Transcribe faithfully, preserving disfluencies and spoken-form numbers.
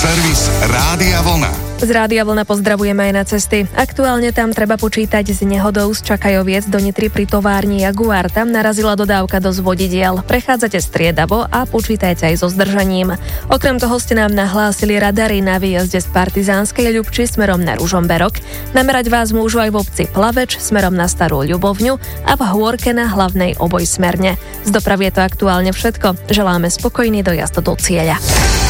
Servis Rádia Vlna. Z Rádia Vlna pozdravujeme aj na cesty. Aktuálne tam treba počítať s nehodou z Čakajoviec do Nitry pri továrni Jaguar. Tam narazila dodávka do zvodidiel. Prechádzate striedavo a počítajte aj so zdržaním. Okrem toho ste nám nahlásili radary na výjazde z Partizánskej Ľubči smerom na Ružomberok. Namerať vás môžu aj v obci Plaveč smerom na Starú Ľubovňu a v Hôrke na hlavnej obojsmerne. Z dopravy je to aktuálne všetko. Želáme spokojný dojazd do cieľa.